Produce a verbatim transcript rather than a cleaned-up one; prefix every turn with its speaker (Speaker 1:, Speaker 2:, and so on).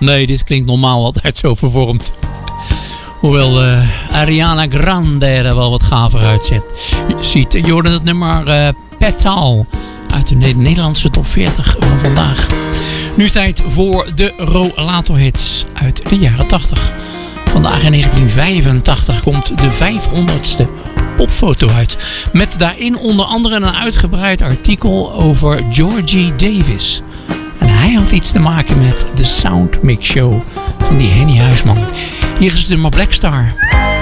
Speaker 1: Nee, dit klinkt normaal altijd zo vervormd. Hoewel uh, Ariana Grande er wel wat gaver uitziet. Je hoorde het nummer uh, Petal uit de Nederlandse top veertig van vandaag. Nu tijd voor de Rollator-hits uit de jaren tachtig. Vandaag in negentien vijfentachtig komt de vijfhonderdste popfoto uit. Met daarin onder andere een uitgebreid artikel over Georgie Davis. En hij had iets te maken met de Soundmix Show van die Henny Huisman. Hier is het nummer Black Star.